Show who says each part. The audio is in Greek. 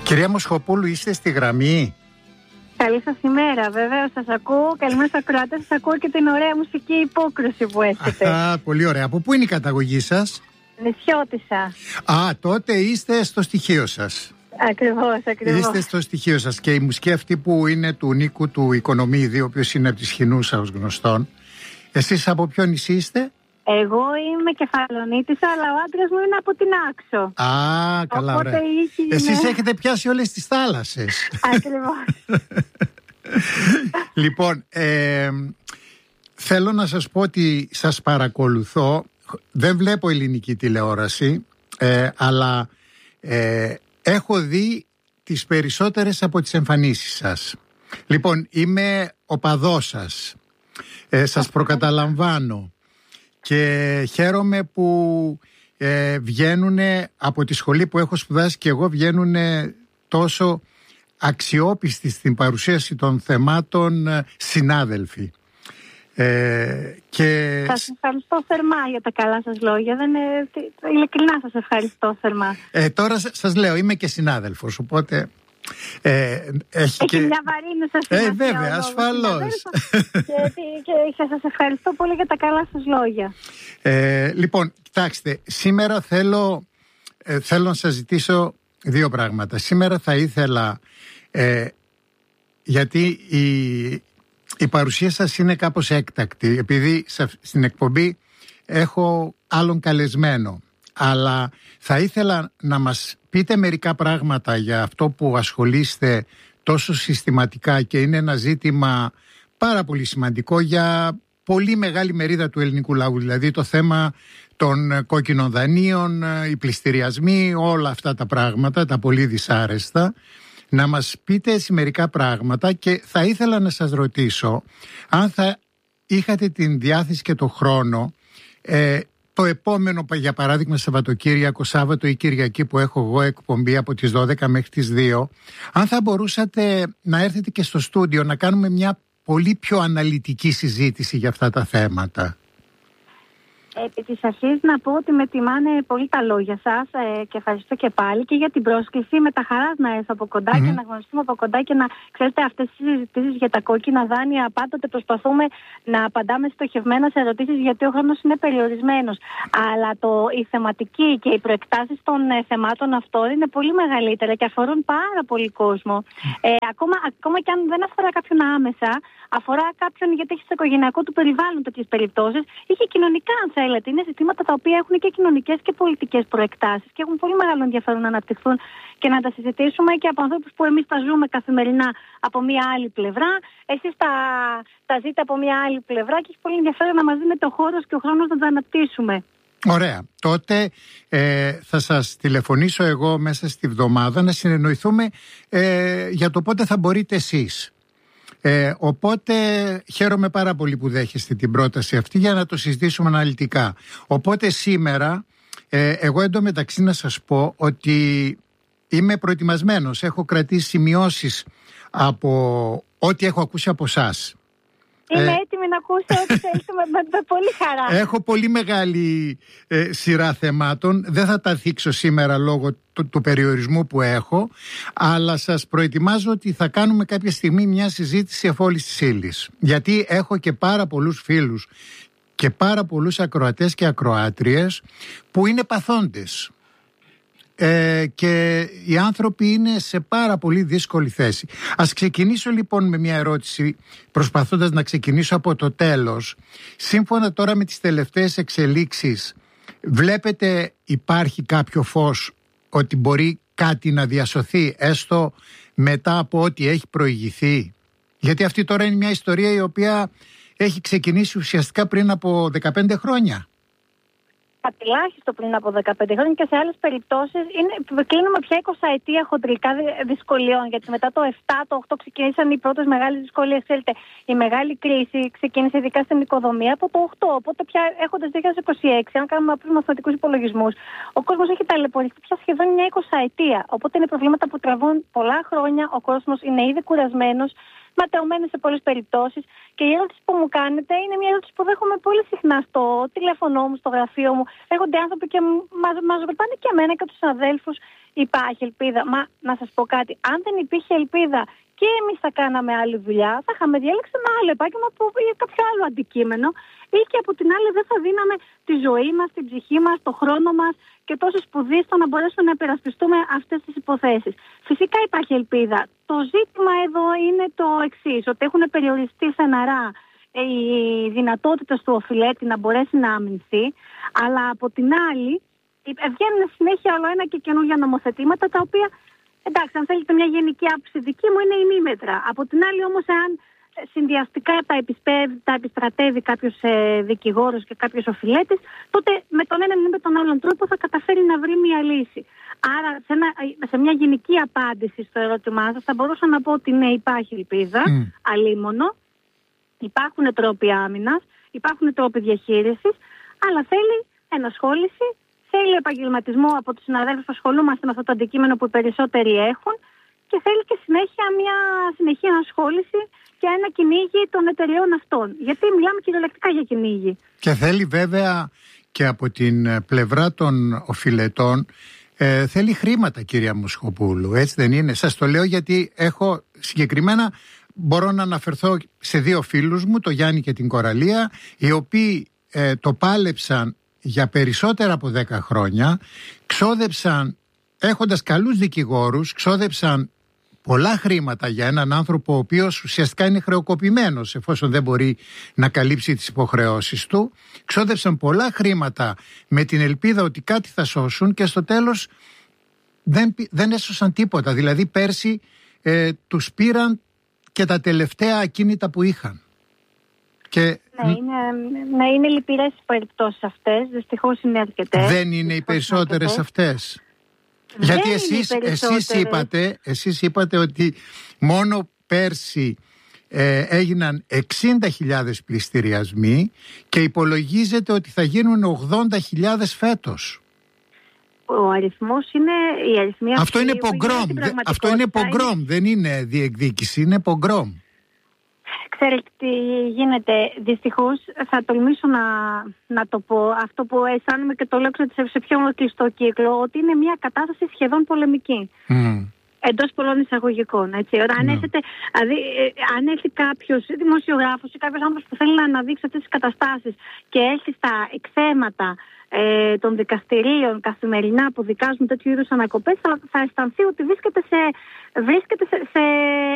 Speaker 1: Κυρία Μοσχοπούλου, είστε στη γραμμή?
Speaker 2: Καλή σας ημέρα, βεβαίως σας ακούω. Καλημέρα στους ακροατές, σας ακούω και την ωραία μουσική υπόκριση που έχετε.
Speaker 1: Πολύ ωραία. Από πού είναι η καταγωγή σας?
Speaker 2: Νησιώτισσα.
Speaker 1: Τότε είστε στο στοιχείο σας.
Speaker 2: Ακριβώς.
Speaker 1: Είστε στο στοιχείο σας. Και η μουσική αυτή που είναι του Νίκου του Οικονομίδη, ο οποίος είναι από τη Σχοινούσα ως γνωστόν. Εσείς από ποιο νησί είστε?
Speaker 2: Εγώ είμαι Κεφαλονίτισσα, αλλά ο άντρας μου είναι από την Άξο.
Speaker 1: Καλά,
Speaker 2: οπότε
Speaker 1: ωραία. Εσείς έχετε πιάσει όλες τις θάλασσες.
Speaker 2: Ακριβώς.
Speaker 1: Λοιπόν, θέλω να σας πω ότι σας παρακολουθώ. Δεν βλέπω ελληνική τηλεόραση, αλλά έχω δει τις περισσότερες από τις εμφανίσεις σας. Λοιπόν, είμαι οπαδός σας. Σας προκαταλαμβάνω. Και χαίρομαι που βγαίνουν από τη σχολή που έχω σπουδάσει και εγώ, βγαίνουν τόσο αξιόπιστοι στην παρουσίαση των θεμάτων συνάδελφοι.
Speaker 2: Σας ευχαριστώ θερμά για τα καλά σας λόγια. Ειλικρινά σας ευχαριστώ θερμά.
Speaker 1: Τώρα σας λέω, είμαι και συνάδελφος, οπότε...
Speaker 2: Έχει μια βαρύνουσα σημασία.
Speaker 1: Βέβαια, ασφαλώς.
Speaker 2: Και σας ευχαριστώ πολύ για τα καλά σας λόγια.
Speaker 1: Λοιπόν, κοιτάξτε, σήμερα θέλω να σας ζητήσω δύο πράγματα. Σήμερα θα ήθελα, γιατί η παρουσία σας είναι κάπως έκτακτη, επειδή στην εκπομπή έχω άλλον καλεσμένο, αλλά θα ήθελα να μας πείτε μερικά πράγματα για αυτό που ασχολείστε τόσο συστηματικά και είναι ένα ζήτημα πάρα πολύ σημαντικό για πολύ μεγάλη μερίδα του ελληνικού λαού, δηλαδή το θέμα των κόκκινων δανείων, οι πληστηριασμοί, όλα αυτά τα πράγματα, τα πολύ δυσάρεστα. Να μας πείτε έτσι μερικά πράγματα και θα ήθελα να σας ρωτήσω αν θα είχατε την διάθεση και το χρόνο το επόμενο, για παράδειγμα Σαββατοκύριακο, Σάββατο ή Κυριακή που έχω εγώ εκπομπή από τις 12 μέχρι τις 2, αν θα μπορούσατε να έρθετε και στο στούντιο να κάνουμε μια πολύ πιο αναλυτική συζήτηση για αυτά τα θέματα.
Speaker 2: Επί της αρχής να πω ότι με τιμάνε πολύ τα λόγια σας και ευχαριστώ και πάλι και για την πρόσκληση. Με τα χαράς να έρθω από κοντά και να γνωριστούμε από κοντά και να ξέρετε αυτές τις συζητήσεις για τα κόκκινα δάνεια. Πάντοτε προσπαθούμε να απαντάμε στοχευμένα σε ερωτήσεις γιατί ο χρόνος είναι περιορισμένος. Αλλά η θεματική και οι προεκτάσεις των θεμάτων αυτών είναι πολύ μεγαλύτερα και αφορούν πάρα πολύ κόσμο. Ακόμα και αν δεν αφορά κάποιον άμεσα, αφορά κάποιον γιατί έχει στο οικογενειακό του περιβάλλον τέτοιες περιπτώσεις ή και κοινωνικά, αν θέλετε. Είναι ζητήματα τα οποία έχουν και κοινωνικές και πολιτικές προεκτάσεις και έχουν πολύ μεγάλο ενδιαφέρον να αναπτυχθούν και να τα συζητήσουμε και από ανθρώπους που εμείς τα ζούμε καθημερινά από μια άλλη πλευρά. Εσείς τα ζείτε από μια άλλη πλευρά και έχει πολύ ενδιαφέρον να μας δίνετε ο χώρος και ο χρόνος να τα αναπτύσσουμε. Ωραία.
Speaker 1: Τότε θα σας τηλεφωνήσω εγώ μέσα στη βδομάδα να συνεννοηθούμε για το πότε θα μπορείτε εσείς. Οπότε χαίρομαι πάρα πολύ που δέχεστε την πρόταση αυτή για να το συζητήσουμε αναλυτικά. Οπότε σήμερα εγώ εντωμεταξύ να σας πω ότι είμαι προετοιμασμένος. Έχω κρατήσει σημειώσεις από ό,τι έχω ακούσει από εσάς.
Speaker 2: Είμαι έτοιμη να ακούσω ό,τι θέλετε με πολύ χαρά.
Speaker 1: Έχω πολύ μεγάλη σειρά θεμάτων. Δεν θα τα θίξω σήμερα λόγω του περιορισμού που έχω, αλλά σας προετοιμάζω ότι θα κάνουμε κάποια στιγμή μια συζήτηση εφόλης της ύλης. Γιατί έχω και πάρα πολλούς φίλους και πάρα πολλούς ακροατές και ακροάτριες που είναι παθόντες. Και οι άνθρωποι είναι σε πάρα πολύ δύσκολη θέση. Ας ξεκινήσω λοιπόν με μια ερώτηση, προσπαθώντας να ξεκινήσω από το τέλος. Σύμφωνα τώρα με τις τελευταίες εξελίξεις, βλέπετε υπάρχει κάποιο φως ότι μπορεί κάτι να διασωθεί έστω μετά από ό,τι έχει προηγηθεί? Γιατί αυτή τώρα είναι μια ιστορία η οποία έχει ξεκινήσει ουσιαστικά πριν από 15 χρόνια.
Speaker 2: Τουλάχιστον πριν από 15 χρόνια και σε άλλες περιπτώσεις κλείνουμε πια 20 ετία χοντρικά δυσκολιών. Γιατί μετά το 7, το 8 ξεκίνησαν οι πρώτες μεγάλες δυσκολίες. Ξέρετε, η μεγάλη κρίση ξεκίνησε ειδικά στην οικοδομία από το 8. Οπότε πια έχοντας 2026, αν κάνουμε απλούς μαθηματικούς υπολογισμούς, ο κόσμος έχει ταλαιπωρηθεί πια σχεδόν μια 20 ετία. Οπότε είναι προβλήματα που τραβούν πολλά χρόνια. Ο κόσμος είναι ήδη κουρασμένος. ματαιωμένες σε πολλές περιπτώσεις. Και η ερώτηση που μου κάνετε είναι μια ερώτηση που δέχομαι πολύ συχνά στο τηλέφωνό μου, στο γραφείο μου. Έρχονται άνθρωποι και μας ρωτάνε και εμένα και τους αδέλφους, υπάρχει ελπίδα? Μα να σας πω κάτι, αν δεν υπήρχε ελπίδα και εμείς θα κάναμε άλλη δουλειά, θα είχαμε διάλεξει ένα άλλο επάγγελμα ή κάποιο άλλο αντικείμενο, ή και από την άλλη δεν θα δίναμε τη ζωή μας, την ψυχή μας, το χρόνο μας και τόση σπουδή στο να μπορέσουμε να υπερασπιστούμε αυτές τις υποθέσεις. Φυσικά υπάρχει ελπίδα. Το ζήτημα εδώ είναι το εξής, ότι έχουν περιοριστεί στεναρά οι δυνατότητες του οφειλέτη να μπορέσει να αμυνθεί, αλλά από την άλλη βγαίνουν συνέχεια όλο ένα και καινούργια νομοθετήματα, τα οποία, εντάξει, αν θέλετε μια γενική άποψη δική μου, είναι ημίμετρα. Από την άλλη όμως, αν συνδυαστικά τα επιστρατεύει κάποιος δικηγόρος και κάποιος οφειλέτης, τότε με τον έναν ή με τον άλλον τρόπο θα καταφέρει να βρει μια λύση. Άρα, σε μια γενική απάντηση στο ερώτημά σας, θα μπορούσα να πω ότι ναι, υπάρχει ελπίδα, αλίμονο, υπάρχουν τρόποι άμυνας, υπάρχουν τρόποι διαχείρισης, αλλά θέλει ενασχόληση, θέλει επαγγελματισμό από τους συναδέλφους που ασχολούμαστε με αυτό το αντικείμενο που οι περισσότεροι έχουν, και θέλει και μια συνεχή ενασχόληση και ένα κυνήγι των εταιρεών αυτών. Γιατί μιλάμε κυριολεκτικά για κυνήγι. Και
Speaker 1: θέλει βέβαια και από την πλευρά των οφειλετών, θέλει χρήματα, κυρία Μοσχοπούλου, έτσι δεν είναι? Σας το λέω γιατί έχω συγκεκριμένα, μπορώ να αναφερθώ σε 2 φίλους μου, το Γιάννη και την Κοραλία, οι οποίοι το πάλεψαν για περισσότερα από 10 χρόνια, ξόδεψαν, έχοντας καλούς δικηγόρους, ξόδεψαν πολλά χρήματα για έναν άνθρωπο ο οποίος ουσιαστικά είναι χρεοκοπημένος εφόσον δεν μπορεί να καλύψει τις υποχρεώσεις του. Ξόδεψαν πολλά χρήματα με την ελπίδα ότι κάτι θα σώσουν και στο τέλος δεν έσωσαν τίποτα. Δηλαδή πέρσι τους πήραν και τα τελευταία ακίνητα που είχαν. Και
Speaker 2: ναι, είναι λυπηρές οι περιπτώσεις αυτές. Δυστυχώς είναι αρκετές.
Speaker 1: Δεν είναι οι περισσότερες αυτές? Γιατί εσείς είπατε ότι μόνο πέρσι έγιναν 60.000 πληστηριασμοί και υπολογίζεται ότι θα γίνουν 80.000 φέτος.
Speaker 2: Ο αριθμός είναι η αριθμή αυτή.
Speaker 1: Αυτό είναι πογκρόμ, δεν είναι διεκδίκηση, είναι πογκρόμ.
Speaker 2: Ξέρετε τι γίνεται? Δυστυχώς θα τολμήσω να το πω αυτό που αισθάνομαι και το λέω σε πιο κλειστό κύκλο, ότι είναι μια κατάσταση σχεδόν πολεμική. Εντός πολλών εισαγωγικών. Έτσι. Αν έρθει κάποιος δημοσιογράφος ή κάποιος άνθρωπος που θέλει να αναδείξει αυτές τις καταστάσεις και έρθει στα εκθέματα των δικαστηρίων καθημερινά που δικάζουν τέτοιου είδους ανακοπές, θα αισθανθεί ότι βρίσκεται σε